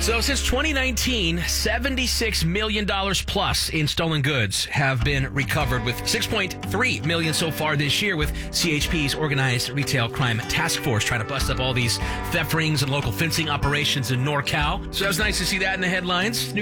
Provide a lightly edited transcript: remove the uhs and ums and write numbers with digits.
So since 2019, $76 million plus in stolen goods have been recovered, with $6.3 million so far this year, with CHP's Organized Retail Crime Task Force trying to bust up all these theft rings and local fencing operations in NorCal. So it was nice to see that in the headlines.